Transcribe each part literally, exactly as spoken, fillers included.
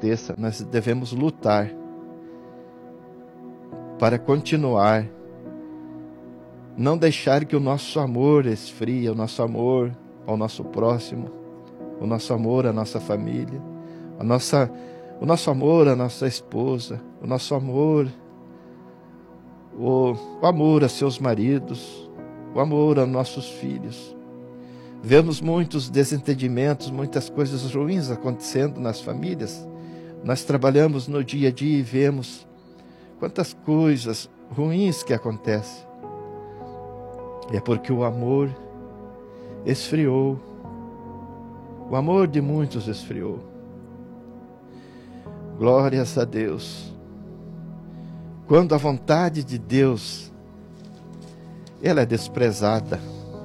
aconteça, nós devemos lutar para continuar, não deixar que o nosso amor esfrie, o nosso amor ao nosso próximo, o nosso amor à nossa família, a nossa, o nosso amor à nossa esposa, o nosso amor, o, o amor a seus maridos, o amor aos nossos filhos. Vemos muitos desentendimentos, muitas coisas ruins acontecendo nas famílias. Nós trabalhamos no dia a dia e vemos quantas coisas ruins que acontecem. É porque o amor esfriou. O amor de muitos esfriou. Glórias a Deus. Quando a vontade de Deus, ela é desprezada,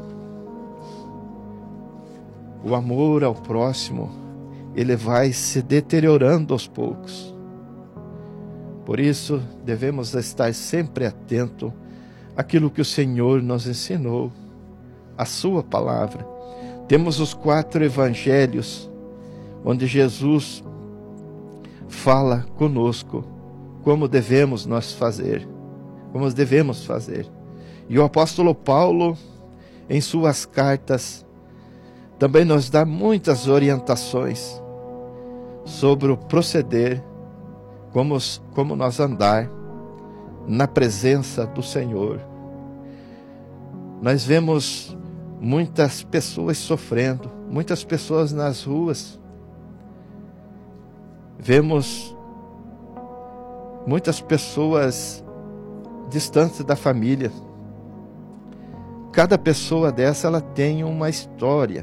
o amor ao próximo, ele vai se deteriorando aos poucos. Por isso, devemos estar sempre atentos àquilo que o Senhor nos ensinou, a sua palavra. Temos os quatro evangelhos, onde Jesus fala conosco como devemos nós fazer, como devemos fazer. E o apóstolo Paulo, em suas cartas, também nos dá muitas orientações sobre o proceder, como, como nós andar na presença do Senhor. Nós vemos muitas pessoas sofrendo, muitas pessoas nas ruas. Vemos muitas pessoas distantes da família. Cada pessoa dessa, ela tem uma história.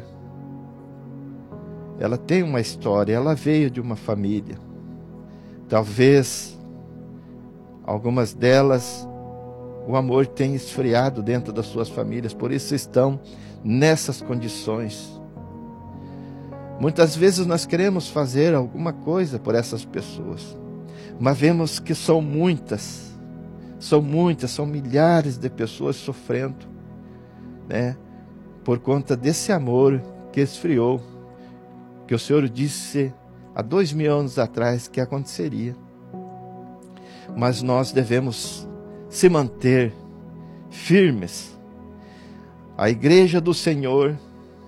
Ela tem uma história, ela veio de uma família. Talvez algumas delas, o amor tenha esfriado dentro das suas famílias, por isso estão nessas condições. Muitas vezes nós queremos fazer alguma coisa por essas pessoas, mas vemos que são muitas, são muitas, são milhares de pessoas sofrendo, né? Por conta desse amor que esfriou, que o Senhor disse há dois mil anos atrás que aconteceria. Mas nós devemos se manter firmes. A igreja do Senhor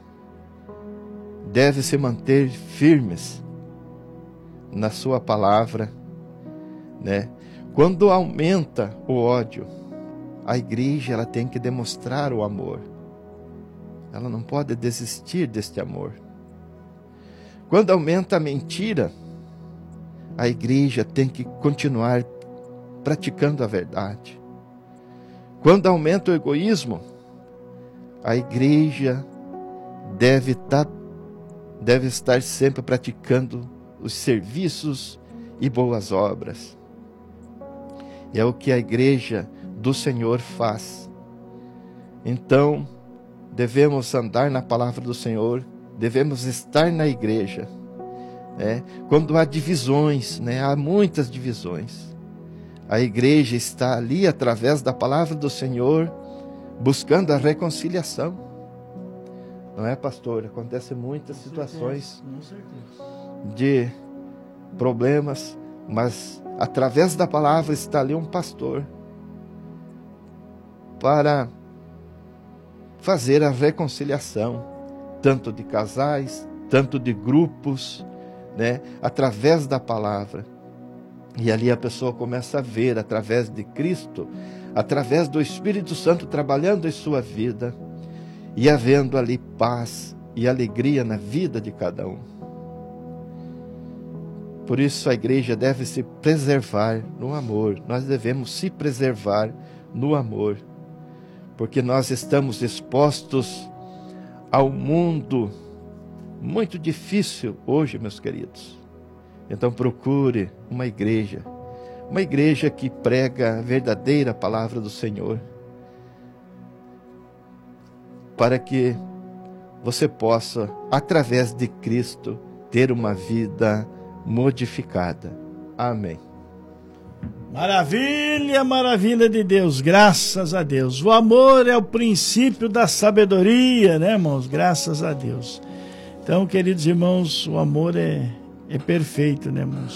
deve se manter firmes na sua palavra, né? Quando aumenta o ódio, a igreja ela tem que demonstrar o amor. Ela não pode desistir deste amor. Quando aumenta a mentira, a igreja tem que continuar praticando a verdade. Quando aumenta o egoísmo, a igreja deve estar, deve estar sempre praticando os serviços e boas obras. É o que a igreja do Senhor faz. Então, devemos andar na palavra do Senhor, devemos estar na igreja, né? Quando há divisões, né? Há muitas divisões, a igreja está ali através da palavra do Senhor, buscando a reconciliação. Não é, pastor? Acontecem muitas situações de problemas, mas através da palavra está ali um pastor para fazer a reconciliação, tanto de casais, tanto de grupos, né? Através da palavra. E ali a pessoa começa a ver, através de Cristo, através do Espírito Santo trabalhando em sua vida, e havendo ali paz e alegria na vida de cada um. Por isso a igreja deve se preservar no amor. Nós devemos se preservar no amor, porque nós estamos expostos ao mundo muito difícil hoje, meus queridos. Então procure uma igreja, uma igreja que prega a verdadeira palavra do Senhor, para que você possa, através de Cristo, ter uma vida modificada. Amém. Maravilha, maravilha de Deus, graças a Deus. O amor é o princípio da sabedoria, né, irmãos? Graças a Deus. Então, queridos irmãos, o amor é, é perfeito, né, irmãos?